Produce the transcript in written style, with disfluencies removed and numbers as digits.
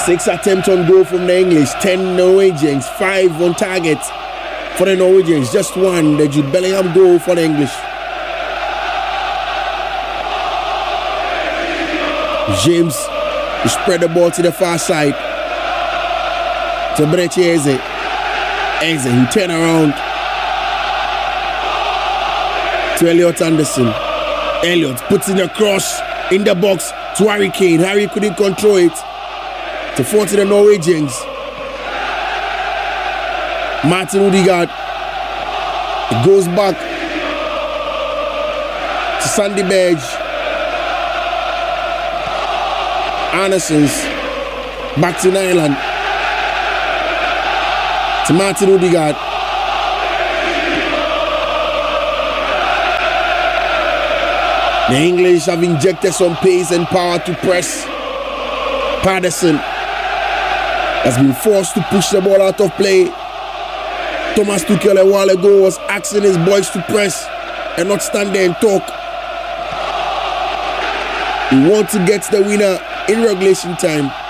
6 attempts on goal from the English, 10 Norwegians, 5 on target for the Norwegians, just 1, the Jude Bellingham goal for the English. James spread the ball to the far side to Berechi Eze. Eze, who turn around to Elliot Anderson. Elliot puts in a cross in the box to Harry Kane. Harry couldn't control it. To 40 the Norwegians. Martin Odegaard. It goes back to Sandy Berge. Andersons. Back to Nyland. To Martin Odegaard. The English have injected some pace and power to press. Patterson has been forced to push the ball out of play. Thomas Tuchel a while ago was asking his boys to press and not stand there and talk. He wants to get the winner in regulation time.